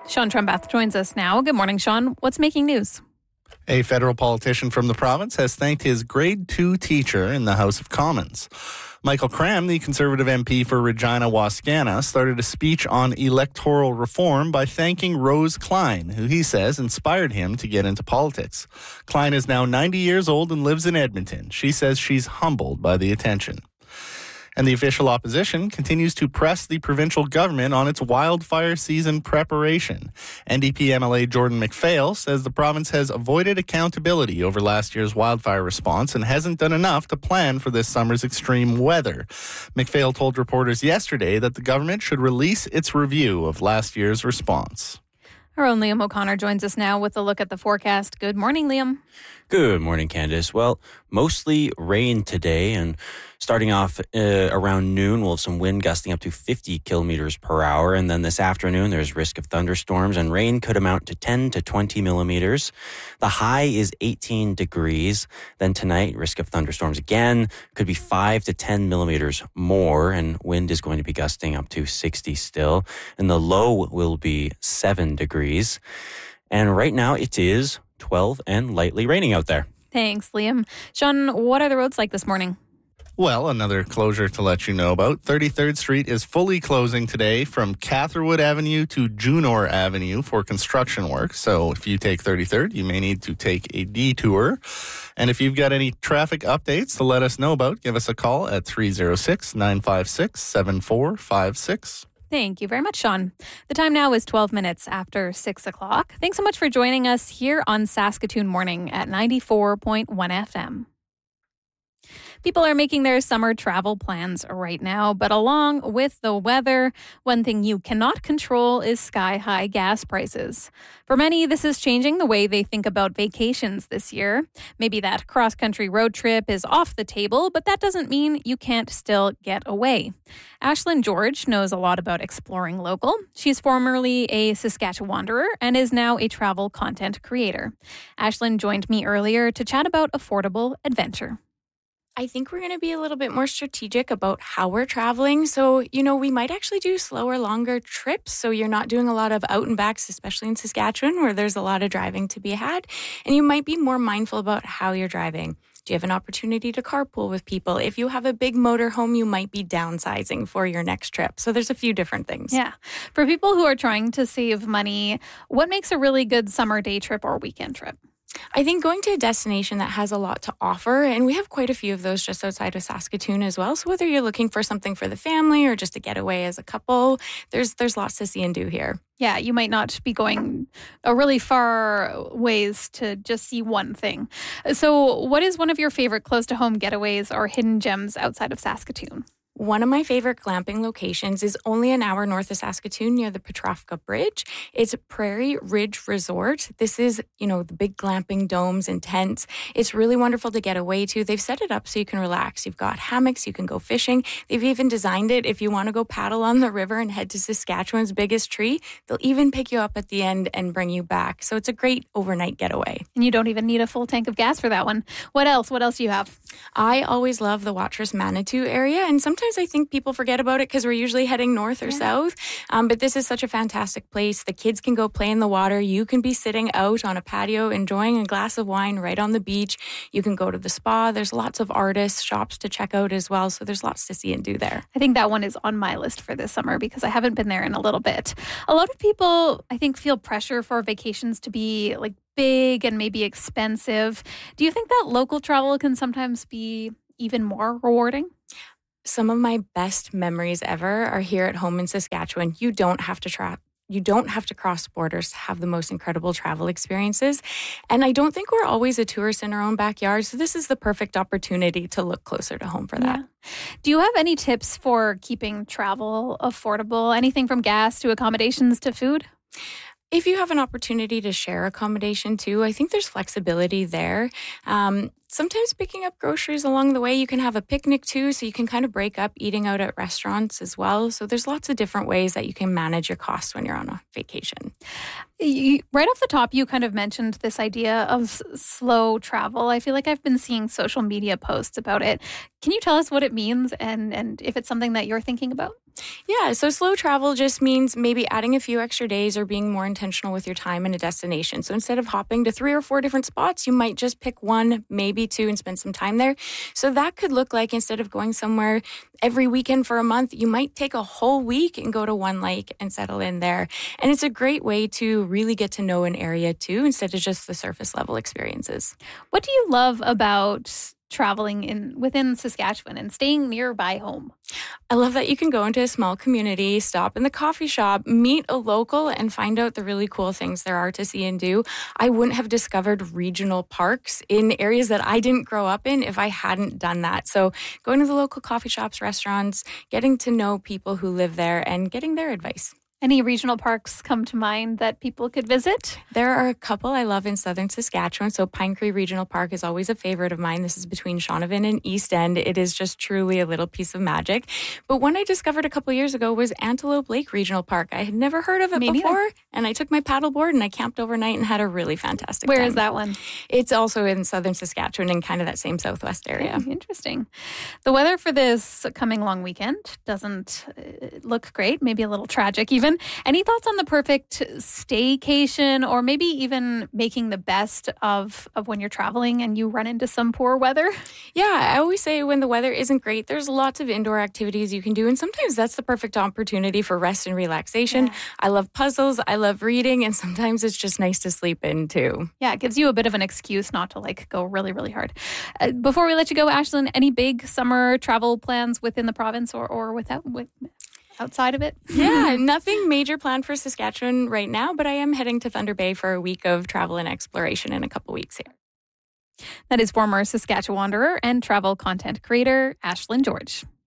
Sean Trembath joins us now. Good morning, Sean. What's making news? A federal politician from the province has thanked his grade 2 teacher in the House of Commons. Michael Cram, the Conservative MP for Regina Wascana, started a speech on electoral reform by thanking Rose Klein, who he says inspired him to get into politics. Klein is now 90 years old and lives in Edmonton. She says she's humbled by the attention. And the official opposition continues to press the provincial government on its wildfire season preparation. NDP MLA Jordan McPhail says the province has avoided accountability over last year's wildfire response and hasn't done enough to plan for this summer's extreme weather. McPhail told reporters yesterday that the government should release its review of last year's response. Our own Liam O'Connor joins us now with a look at the forecast. Good morning, Liam. Good morning, Candace. Well, mostly rain today, and starting off around noon, we'll have some wind gusting up to 50 kilometers per hour. And then this afternoon, there's risk of thunderstorms, and rain could amount to 10 to 20 millimeters. The high is 18 degrees. Then tonight, risk of thunderstorms again, could be 5 to 10 millimeters more, and wind is going to be gusting up to 60 still. And the low will be 7 degrees. And right now, it is 12 and lightly raining out there. Thanks, Liam. Sean, what are the roads like this morning? Well, another closure to let you know about. 33rd Street is fully closing today from Catherwood Avenue to Junor Avenue for construction work. So if you take 33rd, you may need to take a detour. And if you've got any traffic updates to let us know about, give us a call at 306-956-7456. Thank you very much, Sean. The time now is 12 minutes after 6 o'clock. Thanks so much for joining us here on Saskatoon Morning at 94.1 FM. People are making their summer travel plans right now, but along with the weather, one thing you cannot control is sky-high gas prices. For many, this is changing the way they think about vacations this year. Maybe that cross-country road trip is off the table, but that doesn't mean you can't still get away. Ashlyn George knows a lot about exploring local. She's formerly a Saskatchewanerer and is now a travel content creator. Ashlyn joined me earlier to chat about affordable adventure. I think we're going to be a little bit more strategic about how we're traveling. So, we might actually do slower, longer trips. So you're not doing a lot of out and backs, especially in Saskatchewan, where there's a lot of driving to be had. And you might be more mindful about how you're driving. Do you have an opportunity to carpool with people? If you have a big motorhome, you might be downsizing for your next trip. So there's a few different things. Yeah. For people who are trying to save money, what makes a really good summer day trip or weekend trip? I think going to a destination that has a lot to offer, and we have quite a few of those just outside of Saskatoon as well. So whether you're looking for something for the family or just to get away as a couple, there's lots to see and do here. Yeah, you might not be going a really far ways to just see one thing. So what is one of your favorite close-to-home getaways or hidden gems outside of Saskatoon? One of my favorite glamping locations is only an hour north of Saskatoon near the Petrovka Bridge. It's Prairie Ridge Resort. This is, the big glamping domes and tents. It's really wonderful to get away to. They've set it up so you can relax. You've got hammocks. You can go fishing. They've even designed it if you want to go paddle on the river and head to Saskatchewan's biggest tree. They'll even pick you up at the end and bring you back. So it's a great overnight getaway. And you don't even need a full tank of gas for that one. What else? What else do you have? I always love the Watrous Manitou area, and sometimes I think people forget about it because we're usually heading north or south. But this is such a fantastic place. The kids can go play in the water. You can be sitting out on a patio enjoying a glass of wine right on the beach. You can go to the spa. There's lots of artists, shops to check out as well. So there's lots to see and do there. I think that one is on my list for this summer because I haven't been there in a little bit. A lot of people, I think, feel pressure for vacations to be like big and maybe expensive. Do you think that local travel can sometimes be even more rewarding? Some of my best memories ever are here at home in Saskatchewan. You don't have to cross borders to have the most incredible travel experiences. And I don't think we're always a tourist in our own backyard. So this is the perfect opportunity to look closer to home for that. Yeah. Do you have any tips for keeping travel affordable? Anything from gas to accommodations to food? If you have an opportunity to share accommodation too, I think there's flexibility there. sometimes picking up groceries along the way. You can have a picnic too, so you can kind of break up eating out at restaurants as well. So there's lots of different ways that you can manage your costs when you're on a vacation. Right off the top, you kind of mentioned this idea of slow travel. I feel like I've been seeing social media posts about it. Can you tell us what it means and if it's something that you're thinking about? Yeah, so slow travel just means maybe adding a few extra days or being more intentional with your time in a destination. So instead of hopping to 3 or 4 different spots, you might just pick 1, maybe 2, and spend some time there. So that could look like instead of going somewhere every weekend for a month, you might take a whole week and go to one lake and settle in there. And it's a great way to really get to know an area too, instead of just the surface level experiences. What do you love about traveling within Saskatchewan and staying nearby home? I love that you can go into a small community, stop in the coffee shop, meet a local, and find out the really cool things there are to see and do. I wouldn't have discovered regional parks in areas that I didn't grow up in if I hadn't done that. So going to the local coffee shops, restaurants, getting to know people who live there and getting their advice. Any regional parks come to mind that people could visit? There are a couple I love in southern Saskatchewan. So Pine Cree Regional Park is always a favorite of mine. This is between Shaunavon and East End. It is just truly a little piece of magic. But one I discovered a couple years ago was Antelope Lake Regional Park. I had never heard of it before. And I took my paddleboard and I camped overnight and had a really fantastic time. Where is that one? It's also in southern Saskatchewan in kind of that same southwest area. Okay, interesting. The weather for this coming long weekend doesn't look great, maybe a little tragic even. Any thoughts on the perfect staycation or maybe even making the best of when you're traveling and you run into some poor weather? Yeah, I always say when the weather isn't great, there's lots of indoor activities you can do. And sometimes that's the perfect opportunity for rest and relaxation. Yeah. I love puzzles. I love reading. And sometimes it's just nice to sleep in too. Yeah, it gives you a bit of an excuse not to go really, really hard. Before we let you go, Ashlyn, any big summer travel plans within the province or outside of it? Yeah, nothing major planned for Saskatchewan right now, but I am heading to Thunder Bay for a week of travel and exploration in a couple weeks here. That is former Saskatchewan Wanderer and travel content creator Ashlyn George.